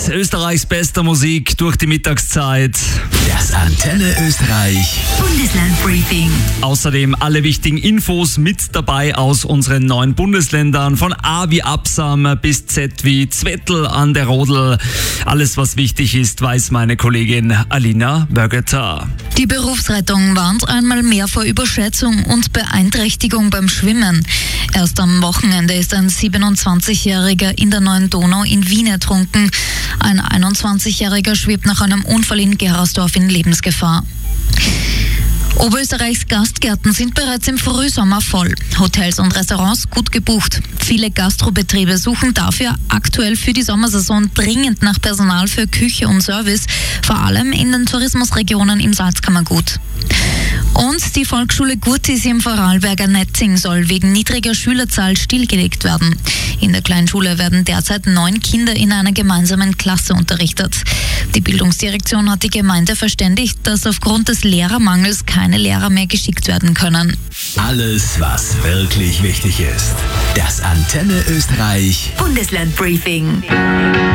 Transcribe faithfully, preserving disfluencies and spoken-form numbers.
Österreichs bester Musik durch die Mittagszeit. Das Antenne Österreich Bundeslandbriefing. Außerdem alle wichtigen Infos mit dabei aus unseren neuen Bundesländern. Von A wie Absam bis Z wie Zwettl an der Rodel. Alles, was wichtig ist, weiß meine Kollegin Alina Bögeter. Die Berufsrettung warnt einmal mehr vor Überschätzung und Beeinträchtigung beim Schwimmen. Erst am Wochenende ist ein siebenundzwanzigjähriger in der Neuen Donau in Wien ertrunken. Ein einundzwanzigjähriger schwebt nach einem Unfall in Gerasdorf in Lebensgefahr. Oberösterreichs Gastgärten sind bereits im Frühsommer voll. Hotels und Restaurants gut gebucht. Viele Gastrobetriebe suchen dafür aktuell für die Sommersaison dringend nach Personal für Küche und Service, vor allem in den Tourismusregionen im Salzkammergut. Und die Volksschule Gurtis im Vorarlberger Netzing soll wegen niedriger Schülerzahl stillgelegt werden. In der Kleinschule werden derzeit neun Kinder in einer gemeinsamen Klasse unterrichtet. Die Bildungsdirektion hat die Gemeinde verständigt, dass aufgrund des Lehrermangels keine Lehrer mehr geschickt werden können. Alles, was wirklich wichtig ist. Das Antenne Österreich Bundeslandbriefing.